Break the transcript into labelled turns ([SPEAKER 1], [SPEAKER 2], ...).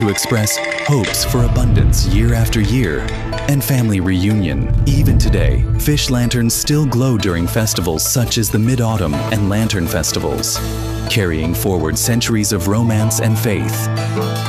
[SPEAKER 1] to express hopes for abundance year after year and family reunion. Even today, fish lanterns still glow during festivals such as the Mid-Autumn and Lantern Festivals, carrying forward centuries of romance and faith.